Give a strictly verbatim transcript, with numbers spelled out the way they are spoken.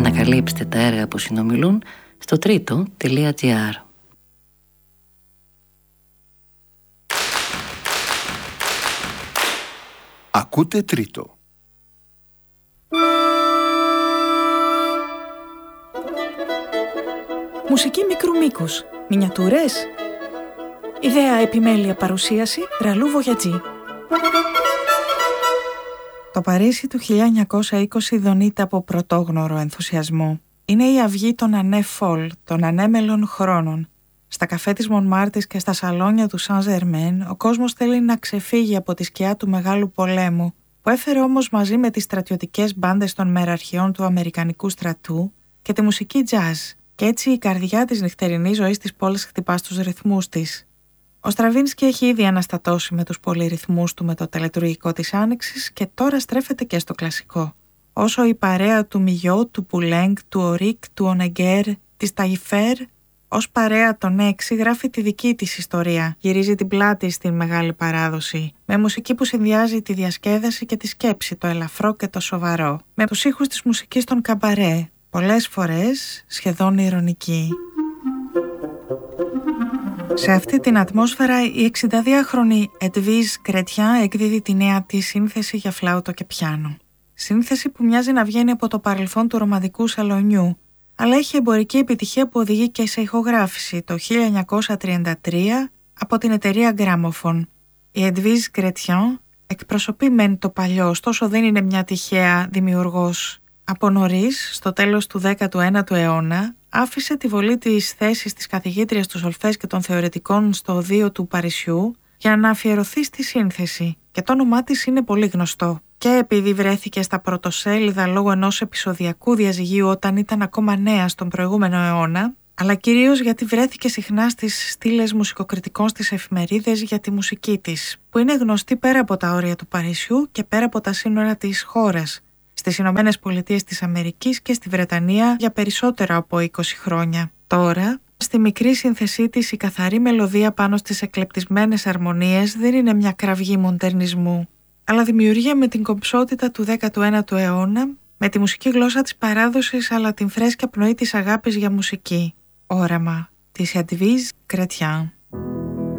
Ανακαλύψτε τα έργα που συνομιλούν στο τρίτο τελεία τζι άρ. Ακούτε Τρίτο. Μουσική μικρού μήκους. Μινιατούρες. Ιδέα, επιμέλεια, παρουσίαση Ραλού Βογιατζή. Το Παρίσι του χίλια εννιακόσια είκοσι δονείται από πρωτόγνωρο ενθουσιασμό. Είναι η αυγή των ανέ φολ, των ανέμελων χρόνων. Στα καφέ της Μονμάρτης και στα σαλόνια του Σαν Ζερμέν, ο κόσμος θέλει να ξεφύγει από τη σκιά του Μεγάλου Πολέμου, που έφερε όμως μαζί με τις στρατιωτικές μπάντες των μεραρχιών του Αμερικανικού στρατού και τη μουσική jazz, και έτσι η καρδιά της νυχτερινής ζωής της πόλης χτυπά στους ρυθμούς της. Ο Στραβίνσκι έχει ήδη αναστατώσει με τους πολυρυθμούς του με το τελετουργικό της Άνοιξης και τώρα στρέφεται και στο κλασικό. Όσο η παρέα του Μιγιό, του Πουλέγκ, του Ορίκ, του Ονεγκέρ, της Ταϊφέρ, ως παρέα των έξι γράφει τη δική της ιστορία, γυρίζει την πλάτη στην μεγάλη παράδοση, με μουσική που συνδυάζει τη διασκέδαση και τη σκέψη, το ελαφρό και το σοβαρό, με τους ήχους της μουσικής των καμπαρέ, πολλές φορές σχεδόν ηρωνική. Σε αυτή την ατμόσφαιρα η εξηνταδύαχρονη Εντβίζ Κρετιάν εκδίδει τη νέα της σύνθεση για φλάουτο και πιάνο. Σύνθεση που μοιάζει να βγαίνει από το παρελθόν του ρομαντικού σαλονιού, αλλά έχει εμπορική επιτυχία που οδηγεί και σε ηχογράφηση το χίλια εννιακόσια τριάντα τρία από την εταιρεία Gramophone. Η Εντβίζ Κρετιάν εκπροσωπεί μεν το παλιό, ωστόσο δεν είναι μια τυχαία δημιουργός. Από νωρίς, στο τέλος του δέκατου ένατου αιώνα, άφησε τη βολή της θέσης της καθηγήτριας του Σολφές και των θεωρετικών στο οδείο του Παρισιού για να αφιερωθεί στη σύνθεση, και το όνομά της είναι πολύ γνωστό. Και επειδή βρέθηκε στα πρωτοσέλιδα λόγω ενός επεισοδιακού διαζυγίου όταν ήταν ακόμα νέα στον προηγούμενο αιώνα, αλλά κυρίως γιατί βρέθηκε συχνά στις στήλες μουσικοκριτικών στις εφημερίδες για τη μουσική της, που είναι γνωστή πέρα από τα όρια του Παρισιού και πέρα από τα σύνορα της χώρας, στις Ηνωμένες Πολιτείες της Αμερικής και στη Βρετανία για περισσότερα από είκοσι χρόνια. Τώρα, στη μικρή σύνθεσή της, η καθαρή μελωδία πάνω στις εκλεπτισμένες αρμονίες δεν είναι μια κραυγή μοντερνισμού, αλλά δημιουργία με την κομψότητα του δέκατου ένατου αιώνα, με τη μουσική γλώσσα της παράδοσης αλλά την φρέσκια πνοή της αγάπης για μουσική. Όραμα της Εντβίζ Κρετιάν.